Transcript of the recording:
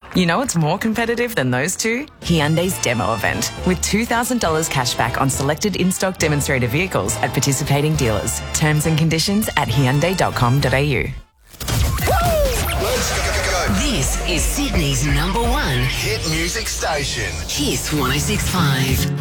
You know what's more competitive than those two? Hyundai's demo event, with $2,000 cash back on selected in-stock demonstrator vehicles at participating dealers. Terms and conditions at hyundai.com.au. Let's go. This is Sydney's #1 Hit music station. Kiss 106.5.